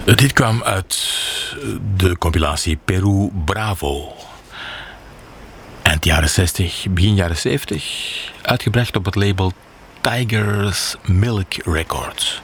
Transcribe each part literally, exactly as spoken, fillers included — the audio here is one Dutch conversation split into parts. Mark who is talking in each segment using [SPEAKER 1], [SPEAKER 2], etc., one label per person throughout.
[SPEAKER 1] Dit kwam uit de compilatie Peru Bravo. Eind jaren zestig, begin jaren zeventig. Uitgebracht op het label Tiger's Milk Records.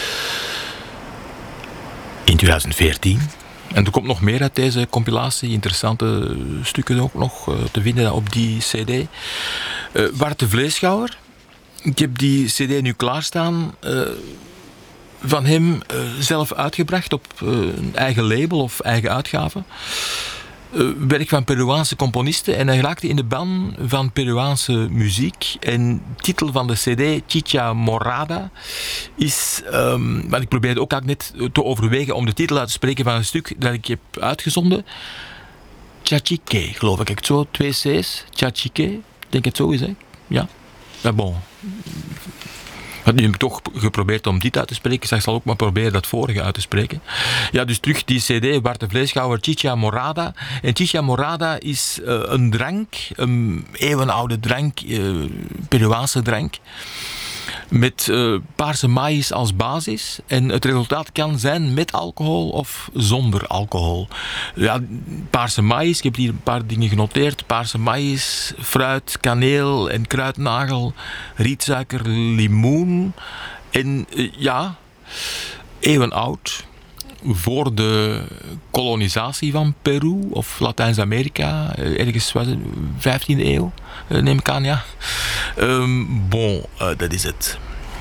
[SPEAKER 1] In twintig veertien. En er komt nog meer uit deze compilatie. Interessante stukken ook nog uh, te vinden op die cd. Uh, Bart de Vleeschhouwer. Ik heb die cd nu klaarstaan. Uh, van hem uh, zelf uitgebracht op uh, een eigen label of eigen uitgave. Uh, werk van Peruaanse componisten. En hij raakte in de ban van Peruaanse muziek. En titel van de cd, Chicha Morada, is... Um, maar ik probeerde ook net te overwegen om de titel uit te spreken van een stuk dat ik heb uitgezonden. Chachique, geloof ik. Ik het zo, twee C's. Chachique, ik denk het zo is, hè. Ja. Ja, bon. Nu heb ik toch geprobeerd om dit uit te spreken. Dus ik zal ook maar proberen dat vorige uit te spreken. Ja, dus terug die cd, Bart de Vleeschhouwer, Chicha Morada. En Chicha Morada is uh, een drank, een eeuwenoude drank, uh, Peruaanse drank. Met uh, paarse maïs als basis. En het resultaat kan zijn met alcohol of zonder alcohol. Ja, paarse maïs, ik heb hier een paar dingen genoteerd. Paarse maïs, fruit, kaneel en kruidnagel, rietsuiker, limoen. En uh, ja, eeuwenoud. Voor de kolonisatie van Peru of Latijns-Amerika, ergens was het vijftiende eeuw, neem ik aan, ja. Um, bon, uh, dat is het.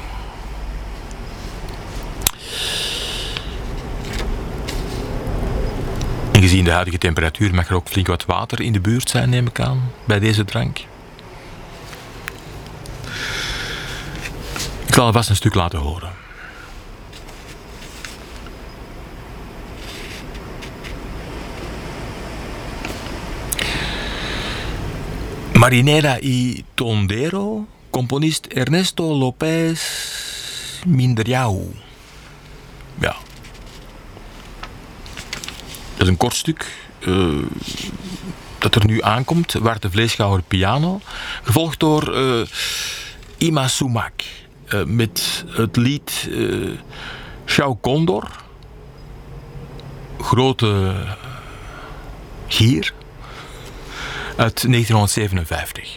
[SPEAKER 1] En gezien de huidige temperatuur mag er ook flink wat water in de buurt zijn, neem ik aan, bij deze drank. Ik zal alvast een stuk laten horen. Marinera y Tondero, componist Ernesto López Mindrau. Ja. Dat is een kort stuk uh, dat er nu aankomt. Bart de Vleeschhouwer piano, gevolgd door uh, Ima Sumac uh, met het lied uh, Chao Condor, grote gier. Uit negentienhonderdzevenenvijftig.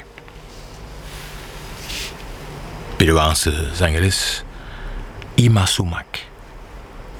[SPEAKER 1] Peruaanse zangeres Ima Sumac.